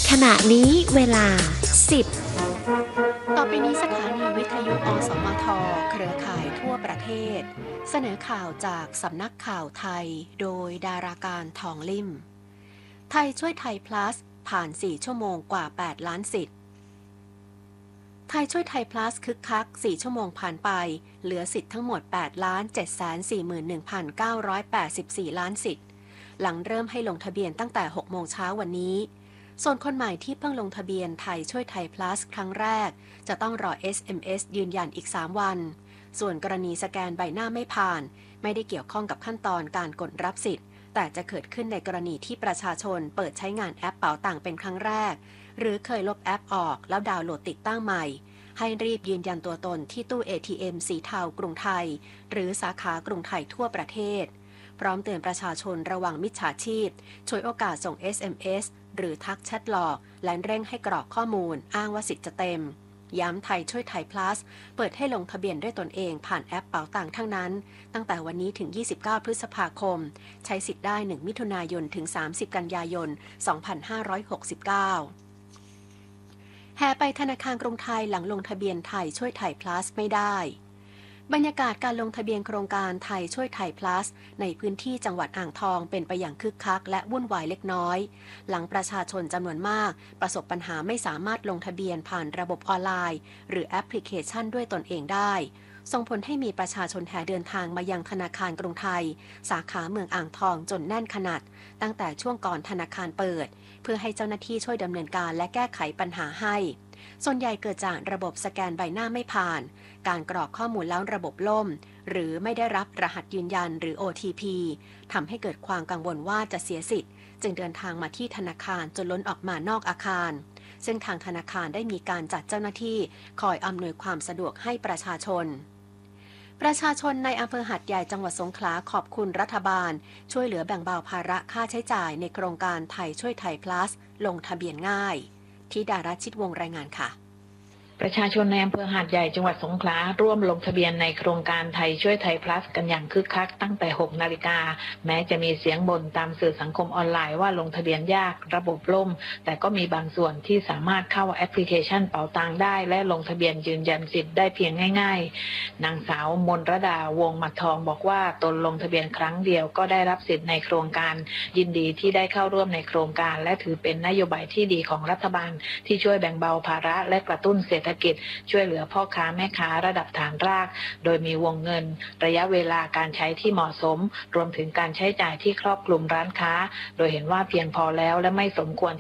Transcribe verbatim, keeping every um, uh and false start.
ขณะนี้เวลา สิบต่อไปนี้สถานีวิทยุอสมทเครือข่ายทั่วประเทศเสนอข่าวจากสำนักข่าวไทยโดยดาราการทองลิ่มไทยช่วยไทย plus ผ่าน สี่ ชั่วโมงกว่า แปด ล้านสิทธิ์ไทยช่วยไทย plus คึกคัก สี่ ชั่วโมงผ่านไปเหลือสิทธิ์ทั้งหมด แปด ล้าน เจ็ดแสนสี่หมื่นหนึ่งพันเก้าร้อยแปดสิบสี่ ล้านสิทธิ์หลังเริ่มให้ลงทะเบียนตั้งแต่ หก โมงเช้าวันนี้ส่วนคนใหม่ที่เพิ่งลงทะเบียนไทยช่วยไทย plus ครั้งแรกจะต้องรอ เอส เอ็ม เอส ยืนยันอีก สาม วันส่วนกรณีสแกนใบหน้าไม่ผ่านไม่ได้เกี่ยวข้องกับขั้นตอนการกดรับสิทธิ์แต่จะเกิดขึ้นในกรณีที่ประชาชนเปิดใช้งานแอปเป๋าตังเป็นครั้งแรกหรือเคยลบแอปออกแล้วดาวน์โหลดติดตั้งใหม่ให้รีบยืนยันตัวตนที่ตู้ เอ ที เอ็ม สีเทากรุงไทยหรือสาขากรุงไทยทั่วประเทศพร้อมเตือนประชาชนระวังมิจฉาชีพฉวยโอกาสส่ง เอส เอ็ม เอส หรือทักแชทหลอกและเร่งให้กรอกข้อมูลอ้างว่าสิทธิ์จะเต็มย้ำไทยช่วยไทย plus เปิดให้ลงทะเบียนด้วยตนเองผ่านแอปเป๋าตังทั้งนั้นตั้งแต่วันนี้ถึง ยี่สิบเก้า พฤษภาคมใช้สิทธิ์ได้ หนึ่ง มิถุนายนถึง สามสิบ กันยายน สองพันห้าร้อยหกสิบเก้า แห่ไปธนาคารกรุงไทยหลังลงทะเบียนไทยช่วยไทย plus ไม่ได้บรรยากาศการลงทะเบียนโครงการไทยช่วยไทย plus ในพื้นที่จังหวัดอ่างทองเป็นไปอย่างคึกคักและวุ่นวายเล็กน้อยหลังประชาชนจำนวนมากประสบปัญหาไม่สามารถลงทะเบียนผ่านระบบออนไลน์หรือแอปพลิเคชันด้วยตนเองได้ส่งผลให้มีประชาชนแห่เดินทางมายังธนาคารกรุงไทยสาขาเมืองอ่างทองจนแน่นขนาดตั้งแต่ช่วงก่อนธนาคารเปิดเพื่อให้เจ้าหน้าที่ช่วยดำเนินการและแก้ไขปัญหาให้ส่วนใหญ่เกิดจากระบบสแกนใบหน้าไม่ผ่านการกรอกข้อมูลแล้วระบบล่มหรือไม่ได้รับรหัสยืนยันหรือ โอ ที พี ทำให้เกิดความกังวลว่าจะเสียสิทธิ์จึงเดินทางมาที่ธนาคารจนล้นออกมานอกอาคารซึ่งทางธนาคารได้มีการจัดเจ้าหน้าที่คอยอำนวยความสะดวกให้ประชาชนประชาชนในอำเภอหาดใหญ่จังหวัดสงขลาขอบคุณรัฐบาลช่วยเหลือแบ่งเบาภาระค่าใช้จ่ายในโครงการไทยช่วยไทย plus ลงทะเบียนง่ายที่ดาราชิดวงรายงานค่ะประชาชนในอำเภอหาดใหญ่จังหวัดสงขลาร่วมลงทะเบียนในโครงการไทยช่วยไทย plus กันอย่างคึกคักตั้งแต่ หก นาฬิกาแม้จะมีเสียงบ่นตามสื่อสังคมออนไลน์ว่าลงทะเบียนยากระบบล่มแต่ก็มีบางส่วนที่สามารถเข้าแอปพลิเคชันเป๋าตังได้และลงทะเบียนยืนยันสิทธิ์ได้เพียงง่ายๆนางสาวมนรดาวงศ์หมัดทองบอกว่าตนลงทะเบียนครั้งเดียวก็ได้รับสิทธิ์ในโครงการยินดีที่ได้เข้าร่วมในโครงการและถือเป็นนโยบายที่ดีของรัฐบาลที่ช่วยแบ่งเบาภาระและกระตุ้นเศรษฐกิจช่วยเหลือพ่อค้าแม่ค้าระดับฐานรากโดยมีวงเงินระยะเวลาการใช้ที่เหมาะสมรวมถึงการใช้จ่ายที่ครอบคลุมร้านค้าโดยเห็นว่าเพียงพอแล้วและไม่สมควร